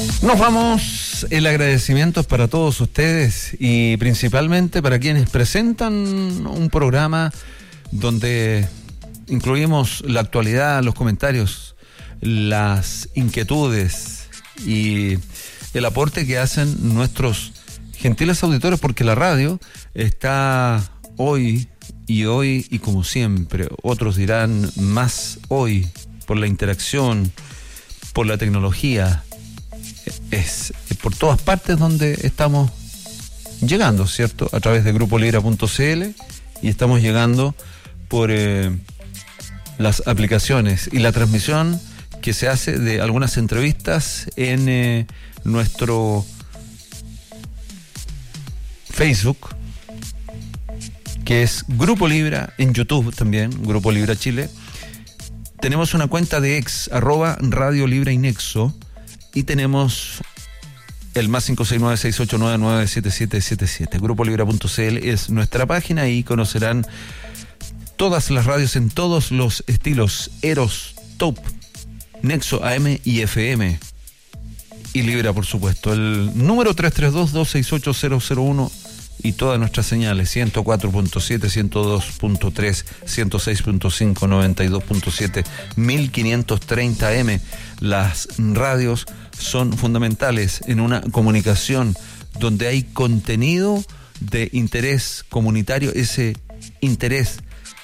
Nos vamos. El agradecimiento es para todos ustedes y principalmente para quienes presentan un programa donde incluimos la actualidad, los comentarios, las inquietudes y el aporte que hacen nuestros gentiles auditores, porque la radio está hoy y como siempre, otros dirán más hoy, por la interacción, por la tecnología. Es por todas partes donde estamos llegando, ¿cierto? A través de grupolibra.cl y estamos llegando por las aplicaciones y la transmisión que se hace de algunas entrevistas en nuestro Facebook, que es Grupo Libra, en YouTube también, Grupo Libra Chile. Tenemos una cuenta de ex, @Radio Libra y Nexo, y tenemos el más 569-689-97777. Grupolibra.cl es nuestra página y conocerán todas las radios en todos los estilos: Eros, Top, Nexo, AM y FM. Y Libra, por supuesto. El número 332-268-001 y todas nuestras señales: 104.7, 102.3, 106.5, 92.7, 1530M. Las radios son fundamentales en una comunicación donde hay contenido de interés comunitario, ese interés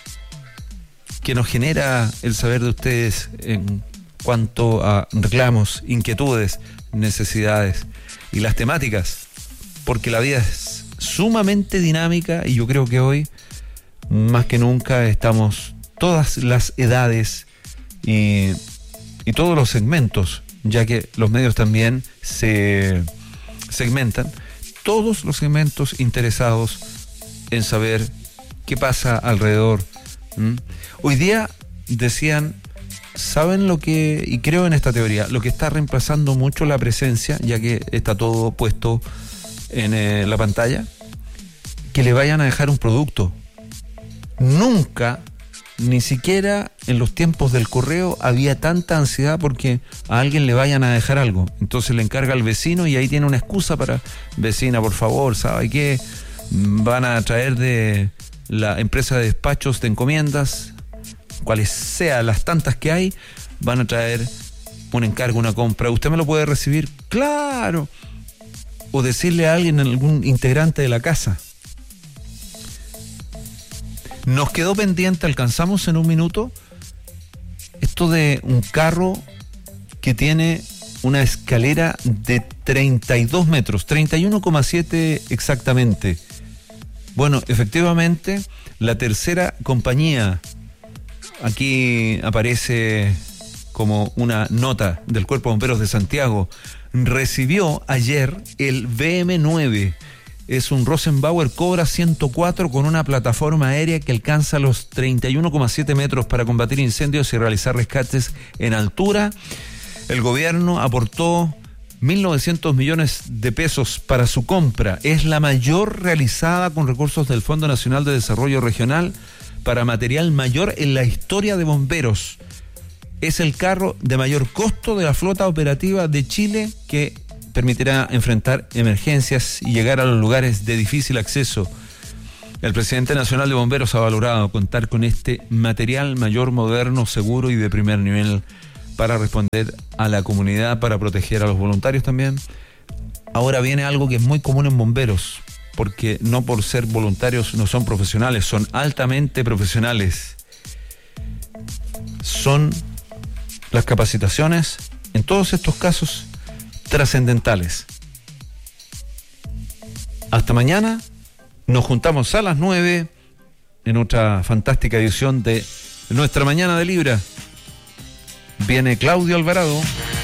que nos genera el saber de ustedes en cuanto a reclamos, inquietudes, necesidades y las temáticas, porque la vida es sumamente dinámica y yo creo que hoy más que nunca estamos todas las edades y todos los segmentos, ya que los medios también se segmentan, todos los segmentos interesados en saber qué pasa alrededor. Hoy día decían, ¿saben lo que, y creo en esta teoría, lo que está reemplazando mucho la presencia, ya que está todo puesto en la pantalla? Que le vayan a dejar un producto. Nunca, ni siquiera en los tiempos del correo, había tanta ansiedad porque a alguien le vayan a dejar algo. Entonces le encarga al vecino y ahí tiene una excusa para: vecina, por favor, ¿sabe qué? Van a traer de la empresa de despachos de encomiendas, cuales sean las tantas que hay, van a traer un encargo, una compra. ¿Usted me lo puede recibir? ¡Claro! O decirle a alguien, algún integrante de la casa. Nos quedó pendiente, alcanzamos en un minuto, esto de un carro que tiene una escalera de 32 metros, 31,7 exactamente. Bueno, efectivamente, la tercera compañía, aquí aparece como una nota del Cuerpo de Bomberos de Santiago, recibió ayer el BM9. Es un Rosenbauer Cobra 104 con una plataforma aérea que alcanza los 31,7 metros para combatir incendios y realizar rescates en altura. El gobierno aportó 1.900 millones de pesos para su compra. Es la mayor realizada con recursos del Fondo Nacional de Desarrollo Regional para material mayor en la historia de bomberos. Es el carro de mayor costo de la flota operativa de Chile, que permitirá enfrentar emergencias y llegar a los lugares de difícil acceso. El presidente nacional de bomberos ha valorado contar con este material mayor, moderno, seguro y de primer nivel para responder a la comunidad, para proteger a los voluntarios también. Ahora viene algo que es muy común en bomberos, porque no por ser voluntarios no son profesionales, son altamente profesionales. Son las capacitaciones, en todos estos casos, trascendentales. Hasta mañana, nos juntamos a las 9 en otra fantástica edición de Nuestra Mañana de Libra. Viene Claudio Alvarado.